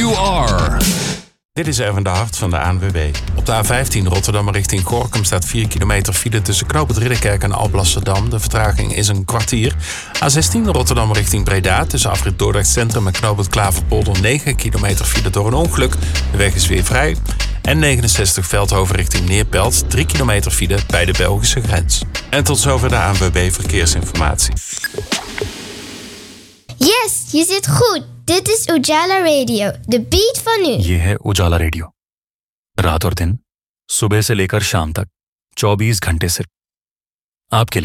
you are. Dit is Erwin de Hart van de ANWB. Op de A15 Rotterdam richting Gorinchem staat 4 kilometer file tussen Knoopend Ridderkerk en Alblasserdam. De vertraging is een kwartier. A16 Rotterdam richting Breda tussen afrit Dordrecht Centrum en Knoopend Klaverpolder 9 kilometer file door een ongeluk. De weg is weer vrij. En 69 Veldhoven richting Neerpelt 3 kilometer file bij de Belgische grens. En tot zover de ANWB Verkeersinformatie. Yes, je zit goed. Dit is Ujala Radio, de beat van nu. ये है उजाला रेडियो, रात और दिन, सुबह से लेकर शाम तक 24 घंटे सिर्फ आपके लिए।